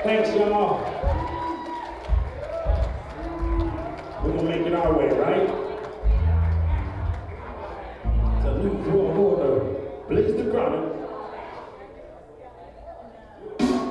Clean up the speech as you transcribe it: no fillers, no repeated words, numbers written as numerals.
Thanks, y'all. We're gonna make it our way, right? It's a new world order. Blaze the ground.